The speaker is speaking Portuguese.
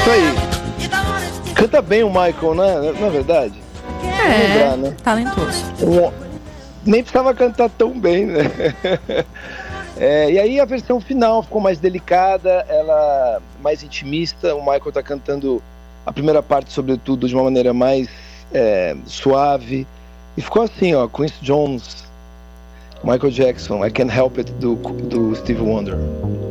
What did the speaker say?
Isso aí. Canta bem o Michael, né? Na verdade. Lembrar, né? Talentoso. Nem precisava cantar tão bem, né? E aí a versão final ficou mais delicada, ela mais intimista. O Michael tá cantando a primeira parte, sobretudo, de uma maneira mais suave. E ficou assim, ó, Quincy Jones, Michael Jackson, I Can't Help It, do Stevie Wonder.